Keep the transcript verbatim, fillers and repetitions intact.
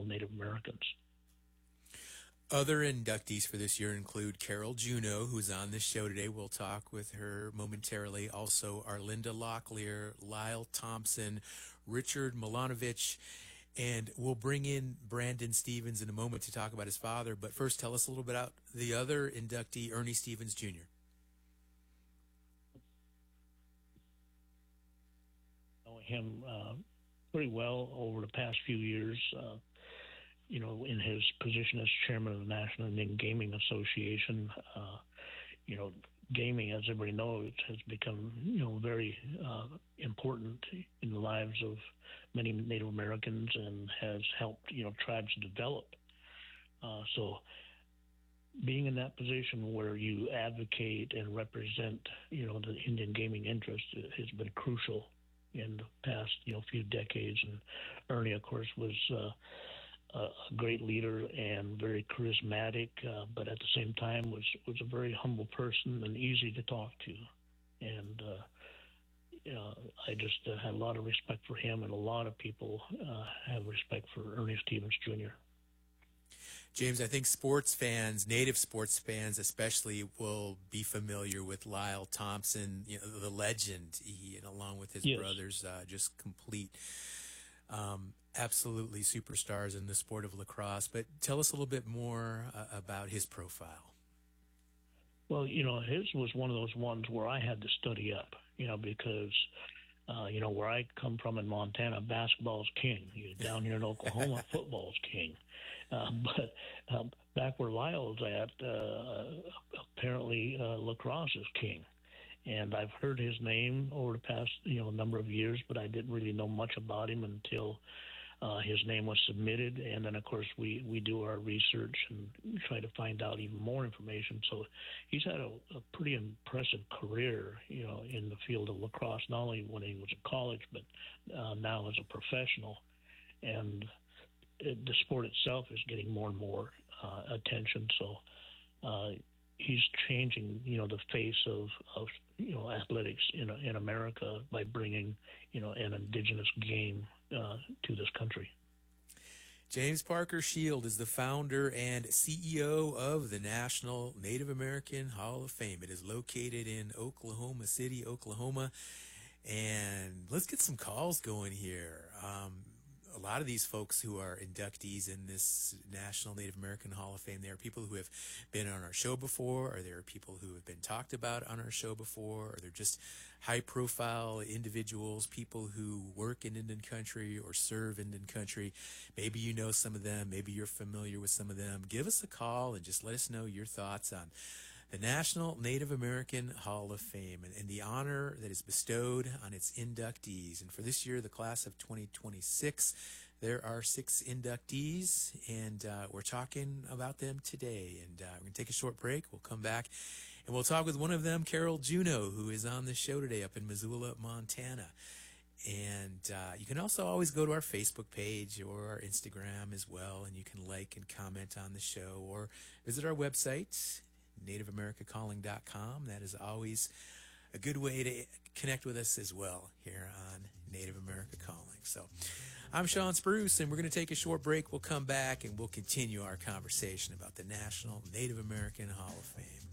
all Native Americans. Other inductees for this year include Carol Juneau, who's on this show today. We'll talk with her momentarily. Also, Arlinda Locklear, Lyle Thompson, Richard Milanovich, and we'll bring in Brandon Stevens in a moment to talk about his father. But first, tell us a little bit about the other inductee, Ernie Stevens Junior Know him uh, pretty well over the past few years. Uh, you know, in his position as chairman of the National Indian Gaming Association, uh, you know, gaming, as everybody knows, has become, you know, very uh, important in the lives of many Native Americans and has helped, you know, tribes develop. Uh, so being in that position where you advocate and represent, you know, the Indian gaming interest has been crucial in the past, you know, few decades. And Ernie, of course, was uh, a great leader and very charismatic, uh, but at the same time was, was a very humble person and easy to talk to. And uh, you know, I just uh, had a lot of respect for him, and a lot of people uh, have respect for Ernie Stevens Junior James, I think sports fans, Native sports fans especially, will be familiar with Lyle Thompson, you know, the legend, he, and along with his yes. brothers, uh, just complete Um, absolutely superstars in the sport of lacrosse. But tell us a little bit more uh, about his profile. Well, you know, his was one of those ones where I had to study up, you know, because, uh, you know, where I come from in Montana, basketball's king. You down here in Oklahoma, football's king. Uh, but um, back where Lyle's at, uh, apparently uh, lacrosse is king. And I've heard his name over the past, you know, number of years, but I didn't really know much about him until uh, his name was submitted. And then, of course, we, we do our research and try to find out even more information. So he's had a, a pretty impressive career, you know, in the field of lacrosse, not only when he was in college, but uh, now as a professional. And it, the sport itself is getting more and more uh, attention. So uh, he's changing, you know, the face of, of you know, athletics in in America by bringing, you know, an indigenous game uh, to this country. James Parker Shield is the founder and C E O of the National Native American Hall of Fame. It is located in Oklahoma City, Oklahoma. And let's get some calls going here. Um, a lot of these folks who are inductees in this National Native American Hall of Fame, they are people who have been on our show before, or they are people who have been talked about on our show before, or they're just high-profile individuals, people who work in Indian country or serve Indian country. Maybe you know some of them. Maybe you're familiar with some of them. Give us a call and just let us know your thoughts on the National Native American Hall of Fame and, and the honor that is bestowed on its inductees. And for this year, the class of twenty twenty-six, there are six inductees, and uh, we're talking about them today. And uh, we're going to take a short break. We'll come back, and we'll talk with one of them, Carol Juneau, who is on the show today up in Missoula, Montana. And uh, you can also always go to our Facebook page or our Instagram as well, and you can like and comment on the show or visit our website, native america calling dot com. That is always a good way to connect with us as well here on Native America Calling. So I'm Sean Spruce, and we're going to take a short break. We'll come back, and we'll continue our conversation about the National Native American Hall of Fame.